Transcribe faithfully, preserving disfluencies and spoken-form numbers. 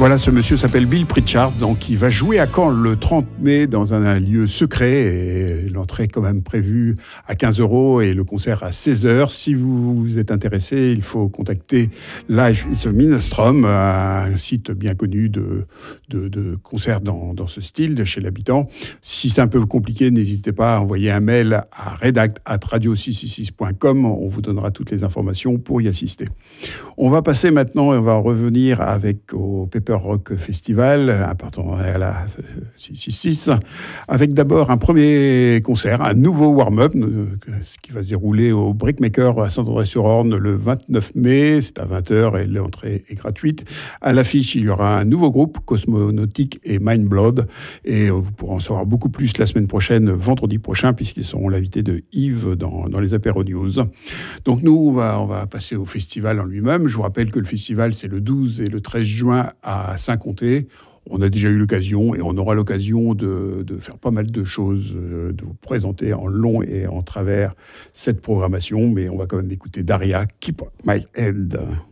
Voilà, ce monsieur s'appelle Bill Pritchard, donc il va jouer à Caen le trente mai dans un, un lieu secret, et l'entrée est quand même prévue à quinze euros et le concert à seize heures. Si vous êtes intéressé, il faut contacter Life is a Minstrel, un site bien connu de, de, de concerts dans, dans ce style, de chez l'habitant. Si c'est un peu compliqué, n'hésitez pas à envoyer un mail à redact arobase radio six cent soixante-six point com, on vous donnera toutes les informations pour y assister. On va passer maintenant et on va revenir avec au Pepper Rock Festival, un partenariat à la six cent soixante-six, avec d'abord un premier concert, un nouveau warm-up, ce qui va se dérouler au Brickmaker à Saint-André-sur-Orne le vingt-neuf mai, c'est à vingt heures et l'entrée est gratuite. À l'affiche, il y aura un nouveau groupe, Cosmonautique et Mindblood, et vous pourrez en savoir beaucoup plus la semaine prochaine, vendredi prochain, puisqu'ils seront l'invité de Yves dans, dans les Apéro News. Donc nous, on va, on va passer au festival en lui-même. Je vous rappelle que le festival, c'est le douze et le treize juin à Saint-Comté. On a déjà eu l'occasion et on aura l'occasion de, de faire pas mal de choses, de vous présenter en long et en travers cette programmation. Mais on va quand même écouter Daria, Keep My Head.